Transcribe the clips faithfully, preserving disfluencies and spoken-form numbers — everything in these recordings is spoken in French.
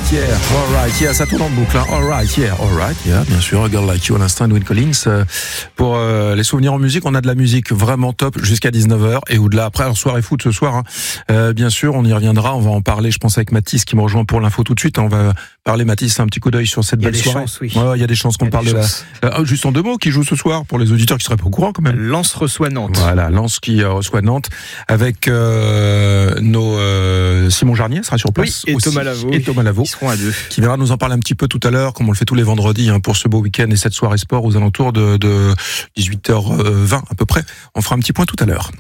Alright, yeah, alright, yeah, ça tourne en boucle. Hein. Alright, yeah, alright, yeah, bien sûr. A Girl Like You à l'instant, Edwyn Collins. Euh, pour euh, les souvenirs en musique, on a de la musique vraiment top jusqu'à dix-neuf heures et au-delà. Après, alors, soirée foot ce soir, hein. euh, bien sûr, on y reviendra. On va en parler, je pense, avec Mathis qui me rejoint pour l'info tout de suite. On va parler, Mathis, un petit coup d'œil sur cette belle soirée. Chances, oui. Ouais, il y a des chances qu'on parle de la. Euh, juste en deux mots, qui joue ce soir pour les auditeurs qui seraient pas au courant quand même. Lens reçoit Nantes. Voilà, Lens qui euh, reçoit Nantes avec euh, nos euh, Simon Jarnier sera sur place oui, et aussi, Thomas Lavaux. et Thomas Lavaux. Ils seront à deux. Qui viendra nous en parler un petit peu tout à l'heure, comme on le fait tous les vendredis hein, pour ce beau week-end et cette soirée sport aux alentours de, de dix-huit heures vingt à peu près. On fera un petit point tout à l'heure.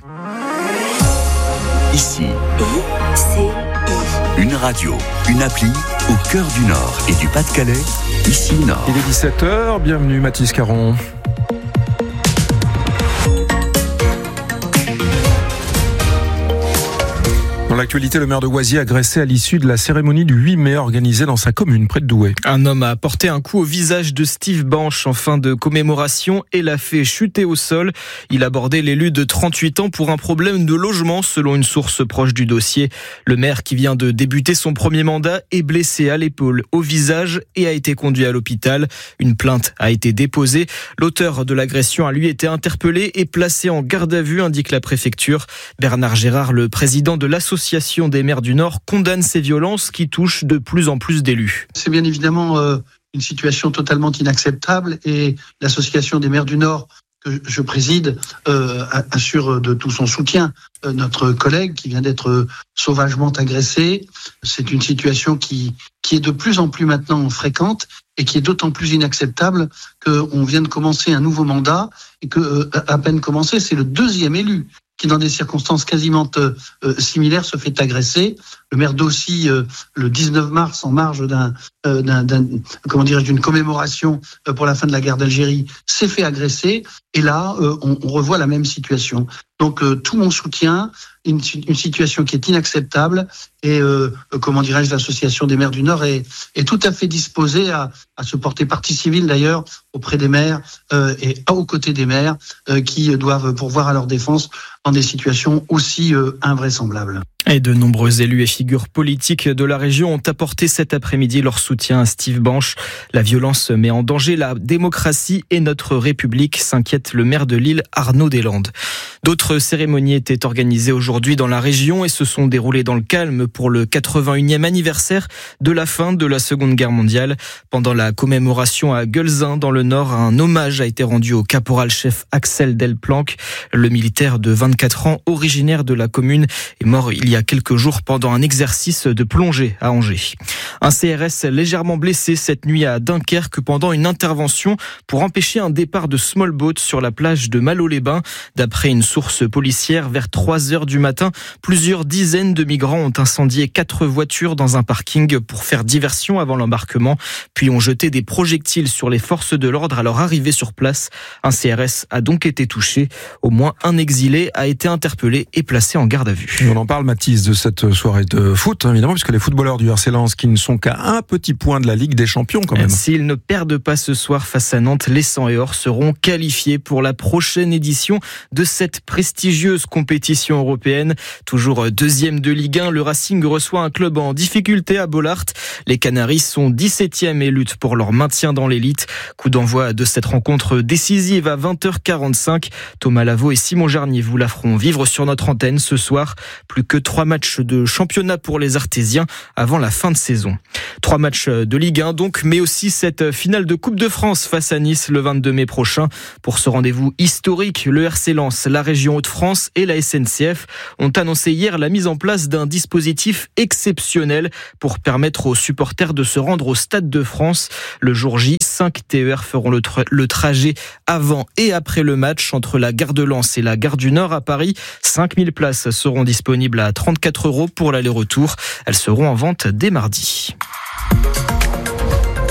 Ici, une radio, une appli au cœur du Nord et du Pas-de-Calais. Ici Nord. Il est dix-sept heures, bienvenue Mathis Caron. Dans l'actualité, le maire de Oisier agressé à l'issue de la cérémonie du huit mai organisée dans sa commune, près de Douai. Un homme a porté un coup au visage de Steve Banche en fin de commémoration et l'a fait chuter au sol. Il abordait l'élu de trente-huit ans pour un problème de logement, selon une source proche du dossier. Le maire, qui vient de débuter son premier mandat, est blessé à l'épaule, au visage et a été conduit à l'hôpital. Une plainte a été déposée. L'auteur de l'agression a lui été interpellé et placé en garde à vue, indique la préfecture. Bernard Gérard, le président de l'association L'Association des maires du Nord, condamne ces violences qui touchent de plus en plus d'élus. C'est bien évidemment euh, une situation totalement inacceptable et l'Association des maires du Nord que je préside euh, assure de tout son soutien euh, notre collègue qui vient d'être euh, sauvagement agressé. C'est une situation qui, qui est de plus en plus maintenant fréquente et qui est d'autant plus inacceptable qu'on vient de commencer un nouveau mandat et que euh, à peine commencé, c'est le deuxième élu qui, dans des circonstances quasiment euh, similaires, se fait agresser. Le maire d'Aussy, euh, le dix-neuf mars, en marge d'un, euh, d'un, d'un comment dirais-je, d'une commémoration euh, pour la fin de la guerre d'Algérie, s'est fait agresser. Et là, euh, on, on revoit la même situation. Donc, euh, tout mon soutien, une, une situation qui est inacceptable. Et, euh, comment dirais-je, l'association des maires du Nord est, est tout à fait disposée à, à se porter partie civile, d'ailleurs, auprès des maires euh, et aux côtés des maires euh, qui doivent pourvoir à leur défense dans des situations aussi euh, invraisemblables. Et de nombreux élus et figures politiques de la région ont apporté cet après-midi leur soutien à Steve Banche. La violence met en danger la démocratie et notre République, s'inquiète le maire de Lille, Arnaud Deslandes. D'autres cérémonies étaient organisées aujourd'hui dans la région et se sont déroulées dans le calme pour le quatre-vingt-unième anniversaire de la fin de la Seconde Guerre mondiale. Pendant la commémoration à Guelzin, dans le Nord, un hommage a été rendu au caporal-chef Axel Delplanque. Le militaire de vingt-quatre ans, originaire de la commune, est mort il y a quelques jours pendant un exercice de plongée à Angers. Un C R S légèrement blessé cette nuit à Dunkerque pendant une intervention pour empêcher un départ de small boat sur la plage de Malo-les-Bains. D'après une source policière, vers trois heures du matin, plusieurs dizaines de migrants ont incendié quatre voitures dans un parking pour faire diversion avant l'embarquement, puis ont jeté des projectiles sur les forces de l'ordre à leur arrivée sur place. Un C R S a donc été touché. Au moins un exilé a été interpellé et placé en garde à vue. On en parle, Mathis, de cette soirée de foot, évidemment, puisque les footballeurs du R C Lens qui ne sont qu'à un petit point de la Ligue des Champions, quand même. S'ils ne perdent pas ce soir face à Nantes, les cent et or seront qualifiés pour la prochaine édition de cette prestigieuse compétition européenne. Toujours deuxième de Ligue un, le Racing reçoit un club en difficulté à Bollaert. Les Canaries sont dix-septième et luttent pour leur maintien dans l'élite. Coup d'envoi de cette rencontre décisive à vingt heures quarante-cinq. Thomas Lavaux et Simon Jarnier vous la feront vivre sur notre antenne ce soir. Plus que trois matchs de championnat pour les Artésiens avant la fin de saison. Trois matchs de Ligue un donc, mais aussi cette finale de Coupe de France face à Nice le vingt-deux mai prochain. Pour ce rendez-vous historique, le R C Lens, la région Hauts-de-France et la S N C F ont annoncé hier la mise en place d'un dispositif exceptionnel pour permettre aux supporters de se rendre au Stade de France. Le jour J, cinq T E R feront le, tra- le trajet avant et après le match entre la gare de Lens et la gare du Nord à Paris. cinq mille places seront disponibles à trente-quatre euros pour l'aller-retour. Elles seront en vente dès mardi.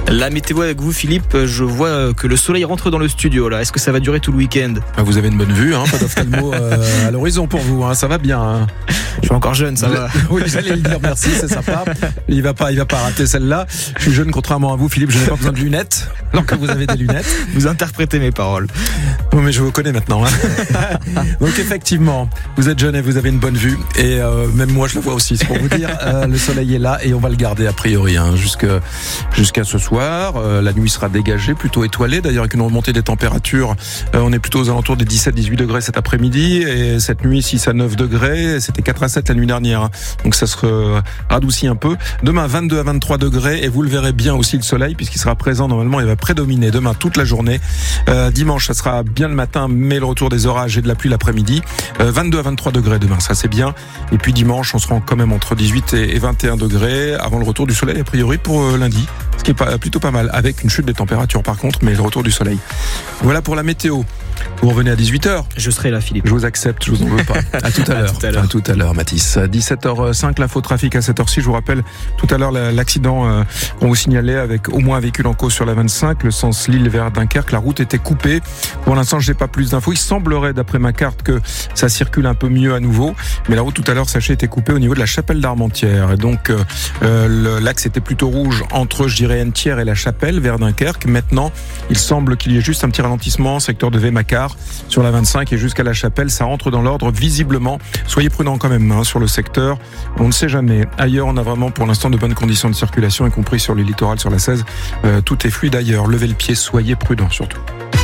La météo avec vous, Philippe, je vois que le soleil rentre dans le studio là. Est-ce que ça va durer tout le week-end ? Vous avez une bonne vue, hein, pas d'ophtalmo euh, à l'horizon pour vous, hein, ça va bien. Hein. Je suis encore jeune, ça va. Oui, j'allais le dire, merci, c'est sympa. Il va pas, il va pas rater celle-là. Je suis jeune, contrairement à vous, Philippe, je n'ai pas besoin de lunettes, alors que vous avez des lunettes. Vous interprétez mes paroles. Bon, mais je vous connais maintenant. Hein. Donc effectivement, vous êtes jeune et vous avez une bonne vue, et euh, même moi je le vois aussi. C'est pour vous dire, euh, le soleil est là et on va le garder a priori hein, jusqu'à jusqu'à ce soir. Euh, la nuit sera dégagée, plutôt étoilée. D'ailleurs, avec une remontée des températures, euh, on est plutôt aux alentours des dix-sept à dix-huit degrés cet après-midi, et cette nuit six à neuf degrés. C'était quatre à sept la nuit dernière, hein. Donc ça se radoucit un peu. Demain vingt-deux à vingt-trois degrés, et vous le verrez bien aussi le soleil puisqu'il sera présent normalement. Il va prédominer demain toute la journée. Euh, dimanche, ça sera bien le matin, mais le retour des orages et de la pluie l'après-midi. Euh, vingt-deux à vingt-trois degrés demain, ça c'est bien. Et puis dimanche, on sera quand même entre dix-huit et vingt et un degrés avant le retour du soleil a priori pour euh, lundi, ce qui est pas, plutôt pas mal, avec une chute des températures par contre, mais le retour du soleil. Voilà pour la météo. Vous revenez à dix-huit heures. Je serai là, Philippe. Je vous accepte, je vous en veux pas. À tout à l'heure. À tout à l'heure. À tout à l'heure, Mathis. dix-sept heures cinq, l'info trafic à sept heures six. Je vous rappelle tout à l'heure l'accident euh, qu'on vous signalait avec au moins un véhicule en cause sur la vingt-cinq, le sens Lille vers Dunkerque. La route était coupée. Pour l'instant, je n'ai pas plus d'infos. Il semblerait, d'après ma carte, que ça circule un peu mieux à nouveau. Mais la route tout à l'heure, sachez, était coupée au niveau de la Chapelle d'Armentières. Et donc, euh, l'axe était plutôt rouge entre, je dirais, Entières et la Chapelle vers Dunkerque. Maintenant, il semble qu'il y ait juste un petit ralentissement, secteur de Vémacar, sur la vingt-cinq et jusqu'à la Chapelle. Ça rentre dans l'ordre visiblement. Soyez prudents quand même hein, sur le secteur. On ne sait jamais. Ailleurs, on a vraiment pour l'instant de bonnes conditions de circulation, y compris sur le littoral, sur la seize. Euh, tout est fluide ailleurs. Levez le pied, soyez prudents surtout.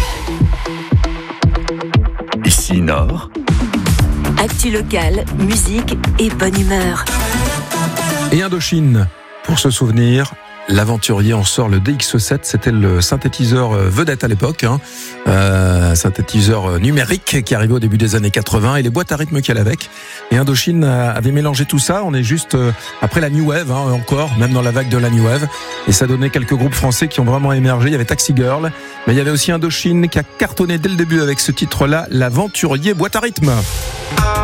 Ici Nord. Actu locale, musique et bonne humeur. Et Indochine, pour se souvenir, l'aventurier en sort le D X sept, c'était le synthétiseur vedette à l'époque, hein. euh, synthétiseur numérique qui arrivait au début des années quatre-vingts et les boîtes à rythme qu'il y avait avec. Et Indochine avait mélangé tout ça, on est juste après la New Wave, hein, encore, même dans la vague de la New Wave, et ça donnait quelques groupes français qui ont vraiment émergé. Il y avait Taxi Girl, mais il y avait aussi Indochine qui a cartonné dès le début avec ce titre-là, l'aventurier boîte à rythme.